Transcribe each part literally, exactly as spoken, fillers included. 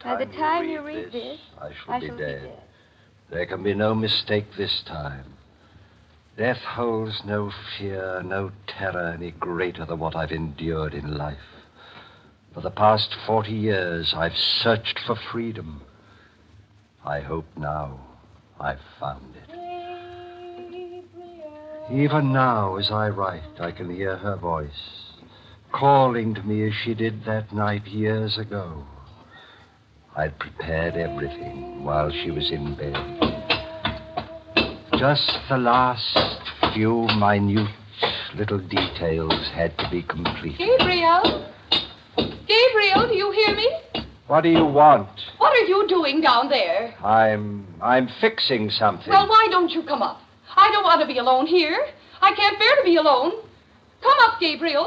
By the time you read this, I shall, I be, shall dead. be dead. There can be no mistake this time. Death holds no fear, no terror any greater than what I've endured in life. For the past forty years, I've searched for freedom. I hope now I've found it. Even now, as I write, I can hear her voice, calling to me as she did that night years ago. I'd prepared everything while she was in bed. Just the last few minute little details had to be completed. Gabriel? Gabriel, do you hear me? What do you want? What are you doing down there? I'm... I'm fixing something. Well, why don't you come up? I don't want to be alone here. I can't bear to be alone. Come up, Gabriel.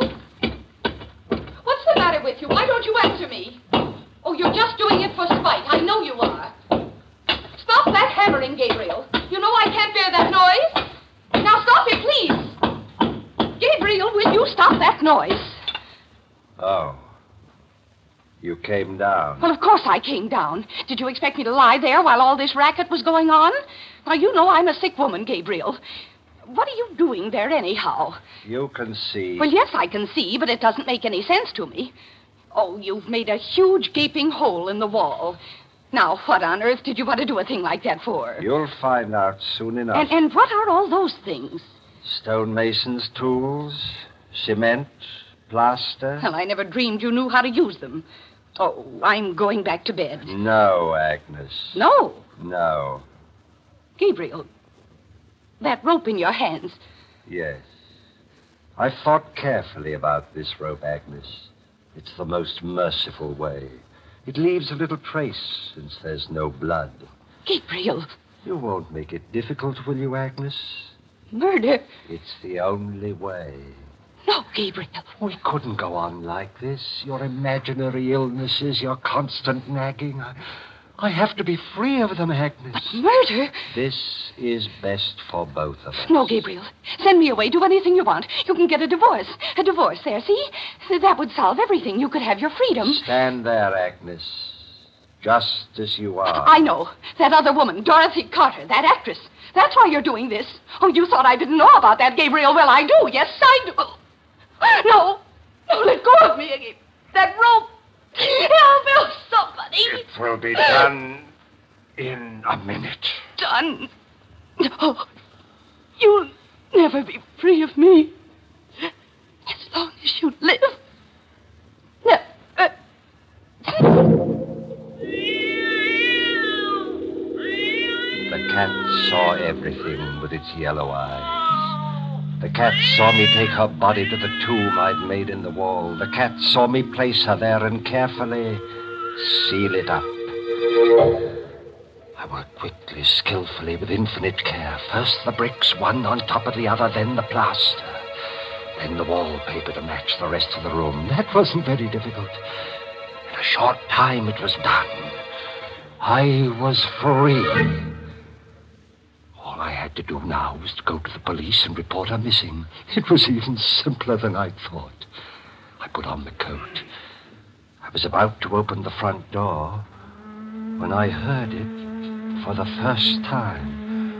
What's the matter with you? Why don't you answer me? Oh, you're just doing it for spite. I know you are. Stop that hammering, Gabriel. You know I can't bear that noise. Now stop it, please. Gabriel, will you stop that noise? Oh. You came down. Well, of course I came down. Did you expect me to lie there while all this racket was going on? Now, you know I'm a sick woman, Gabriel. What are you doing there anyhow? You can see. Well, yes, I can see, but it doesn't make any sense to me. Oh, you've made a huge gaping hole in the wall. Now, what on earth did you want to do a thing like that for? You'll find out soon enough. And, and what are all those things? Stonemason's tools, cement, plaster. Well, I never dreamed you knew how to use them. Oh, I'm going back to bed. No, Agnes. No. No. Gabriel, that rope in your hands. Yes. I've thought carefully about this rope, Agnes. It's the most merciful way. It leaves a little trace, since there's no blood. Gabriel. You won't make it difficult, will you, Agnes? Murder. It's the only way. No, Gabriel. We couldn't go on like this. Your imaginary illnesses, your constant nagging. I, I have to be free of them, Agnes. But murder? This is best for both of us. No, Gabriel. Send me away. Do anything you want. You can get a divorce. A divorce there, see? That would solve everything. You could have your freedom. Stand there, Agnes. Just as you are. I know. That other woman, Dorothy Carter, that actress. That's why you're doing this. Oh, you thought I didn't know about that, Gabriel. Well, I do. Yes, I do. No. No, let go of me. That rope. Help, help, somebody. It will be done in a minute. Done? No. You'll never be free of me. As long as you live. Never. The cat saw everything with its yellow eyes. The cat saw me take her body to the tomb I'd made in the wall. The cat saw me place her there and carefully seal it up. I worked quickly, skillfully, with infinite care. First the bricks, one on top of the other, then the plaster. Then the wallpaper to match the rest of the room. That wasn't very difficult. In a short time it was done. I was free. All I had to do now was to go to the police and report her missing. It was even simpler than I thought. I put on the coat. I was about to open the front door when I heard it for the first time.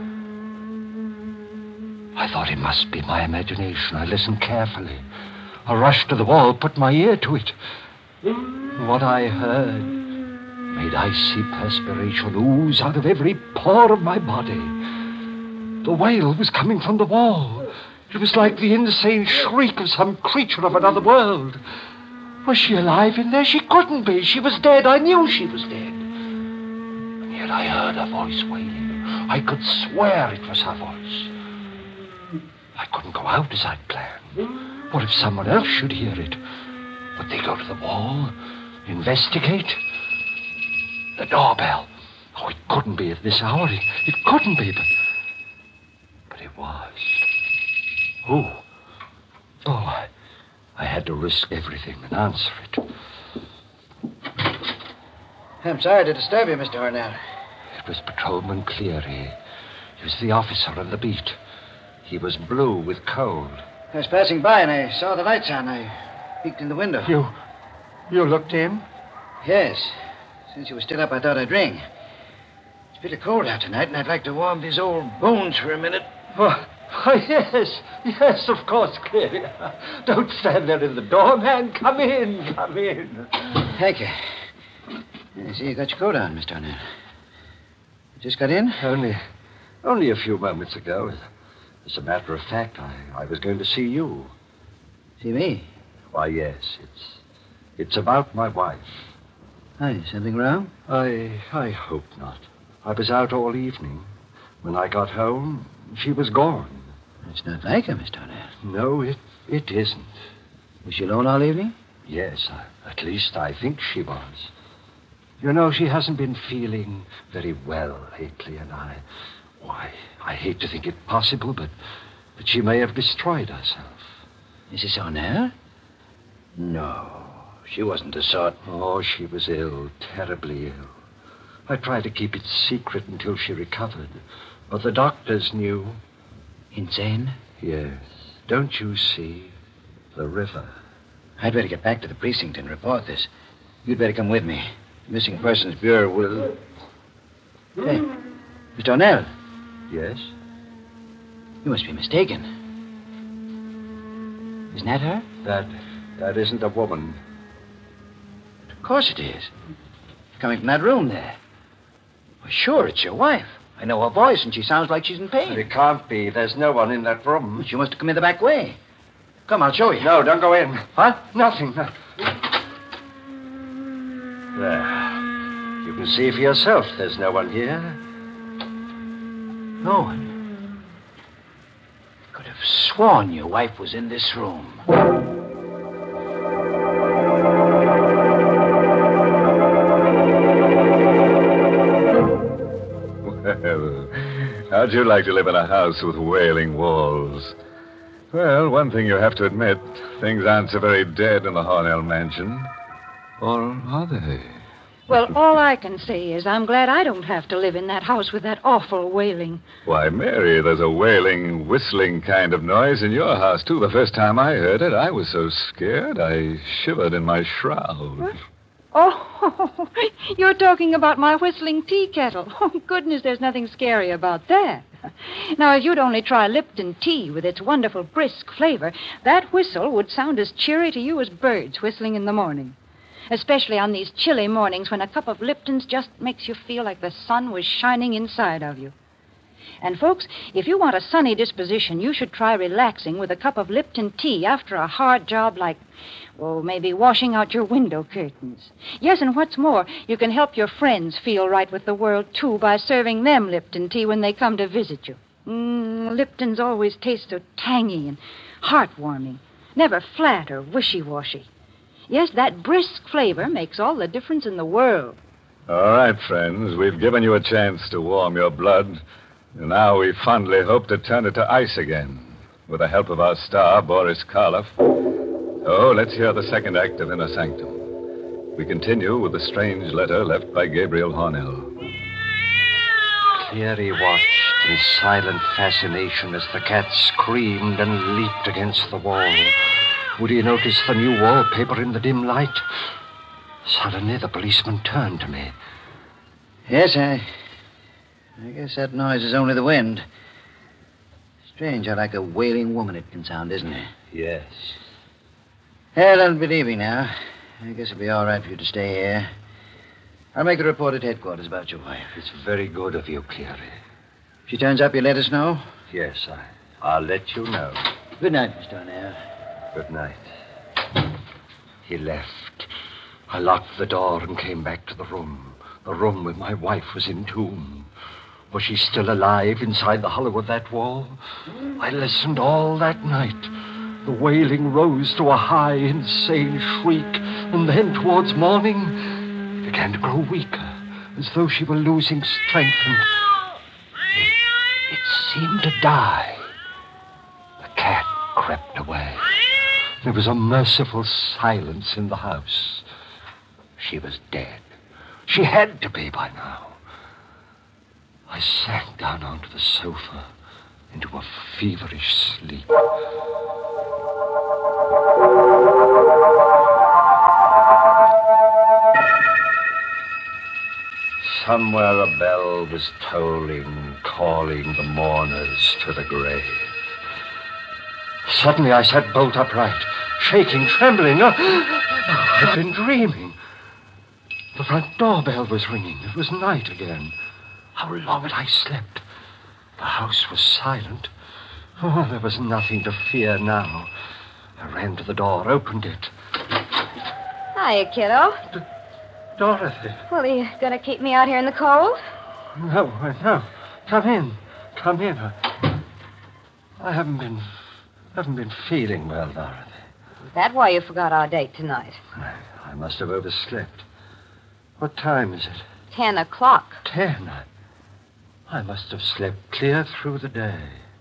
I thought it must be my imagination. I listened carefully. I rushed to the wall, put my ear to it. What I heard made icy perspiration ooze out of every pore of my body. The wail was coming from the wall. It was like the insane shriek of some creature of another world. Was she alive in there? She couldn't be. She was dead. I knew she was dead. And yet I heard her voice wailing. I could swear it was her voice. I couldn't go out as I'd planned. What if someone else should hear it? Would they go to the wall? Investigate? The doorbell. Oh, it couldn't be at this hour. It, it couldn't be, but... But it was. Who? Oh, I, I had to risk everything and answer it. I'm sorry to disturb you, Mister Hornell. It was Patrolman Cleary. He was the officer on the beat. He was blue with cold. I was passing by and I saw the lights on. I peeked in the window. You... you looked in? Yes. Since you were still up, I thought I'd ring. It's bitter cold out tonight, and I'd like to warm these old bones for a minute. Oh, oh, yes, yes, of course, Clary. Don't stand there in the door, man. Come in, come in. Thank you. I see you got your coat on, Mister Arnett. You just got in? Only, only a few moments ago. As a matter of fact, I, I was going to see you. See me? Why, yes, it's, it's about my wife. Hi, something wrong? I, I hope not. I was out all evening. When I got home, she was gone. It's not like her, Mister Arnett. No, it, it isn't. Was she alone all evening? Yes, I, at least I think she was. You know, she hasn't been feeling very well lately, and I... Why, I hate to think it possible, but, but she may have destroyed herself. Missus Arnett? No, she wasn't the sort. Oh, she was ill, terribly ill. I tried to keep it secret until she recovered, but the doctors knew. Insane? Yes. Don't you see? The river. I'd better get back to the precinct and report this. You'd better come with me. The Missing Persons Bureau will... Hey, Mister Arnett. Yes? You must be mistaken. Isn't that her? That, that isn't a woman. Of course it is. Coming from that room there. Well, sure, it's your wife. I know her voice, and she sounds like she's in pain. But it can't be. There's no one in that room. But you must have come in the back way. Come, I'll show you. No, don't go in. What? Nothing. No. There. You can see for yourself there's no one here. No one. Could have sworn your wife was in this room. Well, how'd you like to live in a house with wailing walls? Well, one thing you have to admit, things aren't so very dead in the Hornell mansion. Or are they? Well, all I can say is I'm glad I don't have to live in that house with that awful wailing. Why, Mary, there's a wailing, whistling kind of noise in your house, too. The first time I heard it, I was so scared I shivered in my shroud. What? Oh, you're talking about my whistling tea kettle. Oh, goodness, there's nothing scary about that. Now, if you'd only try Lipton tea with its wonderful brisk flavor, that whistle would sound as cheery to you as birds whistling in the morning. Especially on these chilly mornings when a cup of Lipton's just makes you feel like the sun was shining inside of you. And, folks, if you want a sunny disposition, you should try relaxing with a cup of Lipton tea after a hard job like, well, maybe washing out your window curtains. Yes, and what's more, you can help your friends feel right with the world, too, by serving them Lipton tea when they come to visit you. Mm, Lipton's always taste so tangy and heartwarming, never flat or wishy-washy. Yes, that brisk flavor makes all the difference in the world. All right, friends, we've given you a chance to warm your blood. And now we fondly hope to turn it to ice again, with the help of our star, Boris Karloff. Oh, let's hear the second act of Inner Sanctum. We continue with the strange letter left by Gabriel Hornell. Clary watched in silent fascination as the cat screamed and leaped against the wall. Would he notice the new wallpaper in the dim light? Suddenly, the policeman turned to me. Yes, I... I guess that noise is only the wind. Strange how like a wailing woman it can sound, isn't it? Yes. Well, don't believe me now. I guess it'll be all right for you to stay here. I'll make a report at headquarters about your wife. It's very good of you, Clary. If she turns up, you'll let us know? Yes, I, I'll let you know. Good night, Mister Arnell. Good night. He left. I locked the door and came back to the room. The room where my wife was entombed. Was she still alive inside the hollow of that wall? I listened all that night. The wailing rose to a high, insane shriek, and then, towards morning, began to grow weaker, as though she were losing strength, and it, it seemed to die. The cat crept away. There was a merciful silence in the house. She was dead. She had to be by now. I sank down onto the sofa into a feverish sleep. somewhere a bell was tolling, calling the mourners to the grave. Suddenly I sat bolt upright, shaking, trembling. Oh, I'd been dreaming. The front doorbell was ringing. It was night again. How long had I slept? The house was silent. Oh, there was nothing to fear now. I ran to the door, opened it. Hiya, kiddo. D- Dorothy. Well, are you going to keep me out here in the cold? No, no. Come in. Come in. I, I haven't been... haven't been feeling well, Dorothy. Is that why you forgot our date tonight? I, I must have overslept. What time is it? Ten o'clock. Ten. I, I must have slept clear through the day.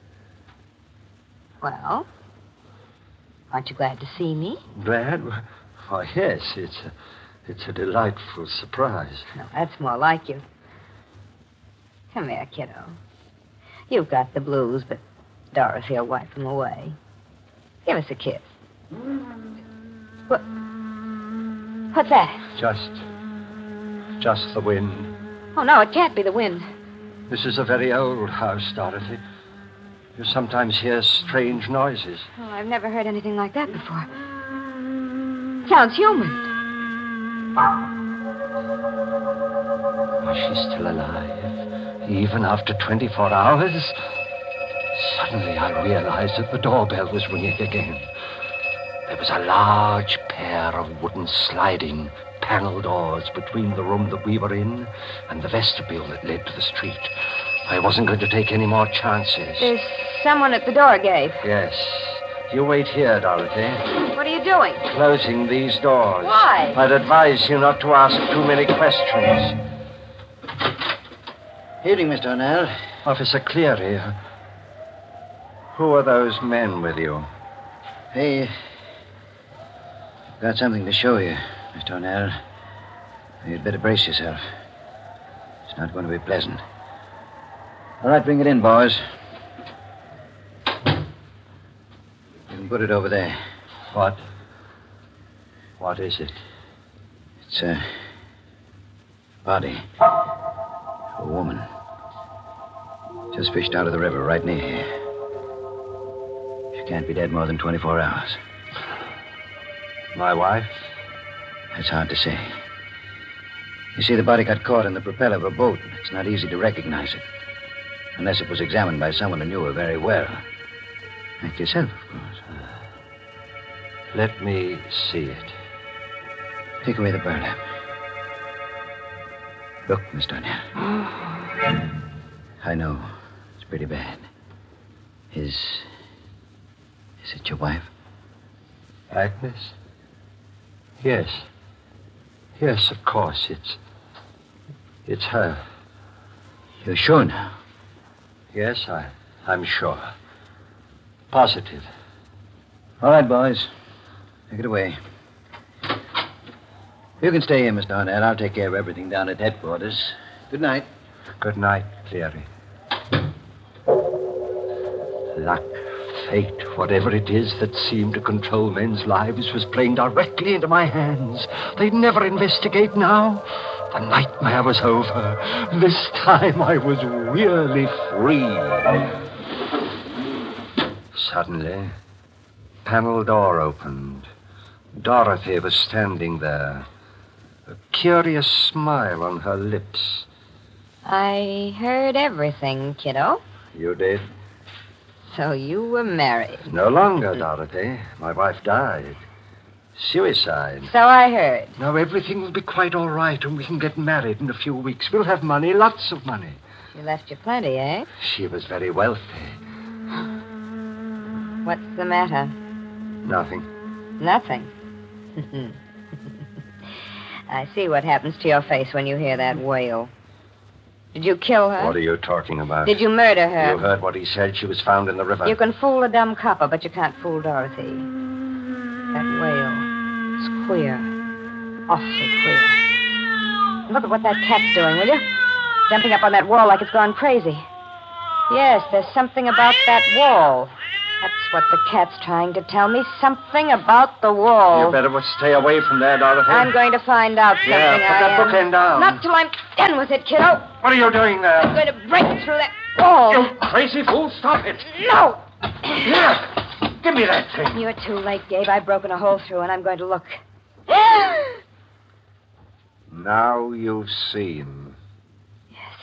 Well, aren't you glad to see me? Glad? Why, yes, it's a, it's a delightful surprise. No, that's more like you. Come here, kiddo. You've got the blues, but Dorothy will wipe them away. Give us a kiss. What? What's that? Just, just the wind. Oh, no, it can't be the wind. This is a very old house, Dorothy. You sometimes hear strange noises. Oh, I've never heard anything like that before. Sounds human. Was she still alive, even after twenty-four hours? Suddenly I realized that the doorbell was ringing again. There was a large pair of wooden sliding panel doors between the room that we were in and the vestibule that led to the street. I wasn't going to take any more chances. There's someone at the door, Gabe. Yes. You wait here, Dorothy. What are you doing? Closing these doors. Why? I'd advise you not to ask too many questions. Evening, Mister O'Neill. Officer Cleary, who are those men with you? Hey, got something to show you, Mister O'Neill. You'd better brace yourself. It's not going to be pleasant. All right, bring it in, boys. You can put it over there. What? What is it? It's a body. A woman. Just fished out of the river right near here. She can't be dead more than twenty-four hours. My wife? That's hard to say. You see, the body got caught in the propeller of a boat. It's not easy to recognize it. Unless it was examined by someone who knew her very well. Like yourself, of course. Uh, let me see it. Take away the burlap. Look, Mister O'Neill. I know. It's pretty bad. Is... Is it your wife? Agnes? Yes. Yes, of course. It's... It's her. You're sure now? Yes, I, I'm sure. Positive. All right, boys. Take it away. You can stay here, Mister O'Neill. I'll take care of everything down at headquarters. Good night. Good night, Cleary. Luck, fate, whatever it is that seemed to control men's lives was playing directly into my hands. They'd never investigate now. The nightmare was over. This time I was really free. Suddenly, panel door opened. Dorothy was standing there, a curious smile on her lips. I heard everything, kiddo. You did? So you were married. No longer, Dorothy. My wife died. Suicide. So I heard. Now everything will be quite all right, and we can get married in a few weeks. We'll have money, lots of money. She left you plenty, eh? She was very wealthy. What's the matter? Nothing. Nothing. I see what happens to your face when you hear that wail. Did you kill her? What are you talking about? Did you murder her? You heard what he said. She was found in the river. You can fool a dumb copper, but you can't fool Dorothy. That wail is queer. Awfully queer. Look at what that cat's doing, will you? Jumping up on that wall like it's gone crazy. Yes, there's something about that wall. That's what the cat's trying to tell me. Something about the wall. You better stay away from there, Dorothy. I'm going to find out something. Yeah, put I that am. bookend down. Not till I'm done with it, kiddo. What are you doing there? I'm going to break through that wall. You crazy fool, stop it. No! Here, give me that thing. You're too late, Gabe. I've broken a hole through, and I'm going to look. Now you've seen. Yes.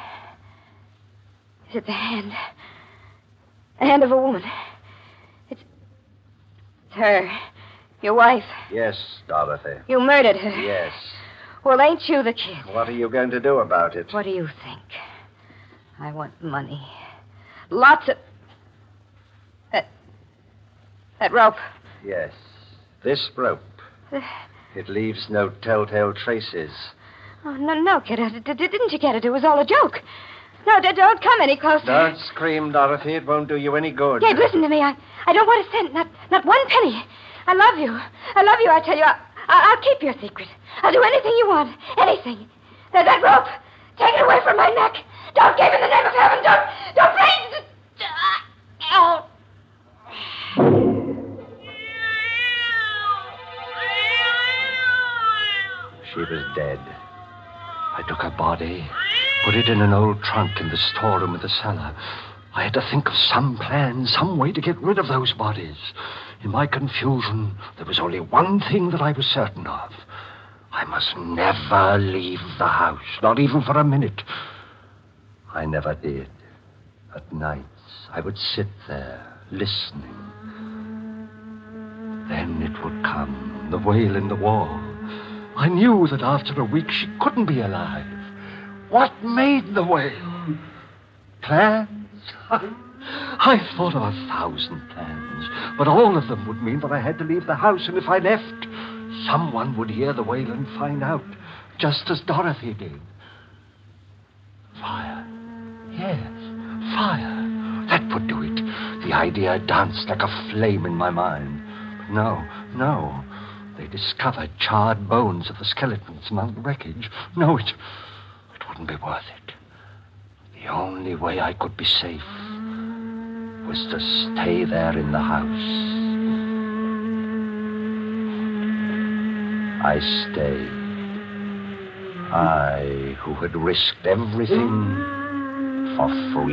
Is it the hand? The hand of a woman. It's, it's her. Your wife. Yes, Dorothy. You murdered her. Yes. Well, ain't you the kid? What are you going to do about it? What do you think? I want money. Lots of... That... That rope. Yes. This rope. It leaves no telltale traces. Oh, no, no, kid. Uh, d- d- didn't you get it? It was all a joke. No, d- don't come any closer. Don't scream, Dorothy. It won't do you any good. Gabe, listen to me. I, I don't want a cent, not, not one penny. I love you. I love you, I tell you. I, I, I'll keep your secret. I'll do anything you want. Anything. That, that rope. Take it away from my neck. Don't, Gabe, in the name of heaven. Don't, don't please. Oh. She was dead. I took her body, put it in an old trunk in the storeroom of the cellar. I had to think of some plan, some way to get rid of those bodies. In my confusion, there was only one thing that I was certain of. I must never leave the house, not even for a minute. I never did. At nights, I would sit there, listening. Then it would come, the wail in the wall. I knew that after a week she couldn't be alive. What made the wail? Plans? I thought of a thousand plans, but all of them would mean that I had to leave the house, and if I left, someone would hear the wail and find out, just as Dorothy did. Fire. Yes, fire. That would do it. The idea danced like a flame in my mind. But no, no. They discovered charred bones of the skeletons among the wreckage. No, it, it wouldn't be worth it. The only way I could be safe was to stay there in the house. I stayed. I, who had risked everything for free.